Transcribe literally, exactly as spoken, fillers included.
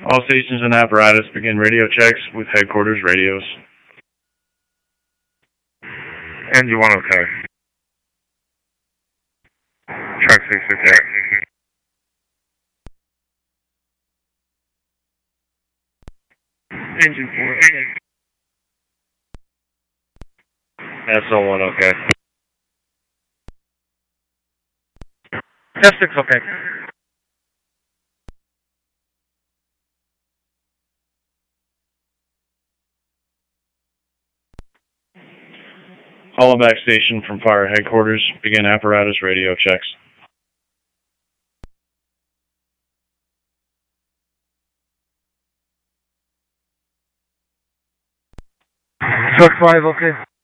All stations and apparatus begin radio checks with headquarters radios. Engine one okay. Track six okay. Engine four. S O one okay. F six okay. Hollaback station from fire headquarters begin apparatus radio checks. Truck five okay.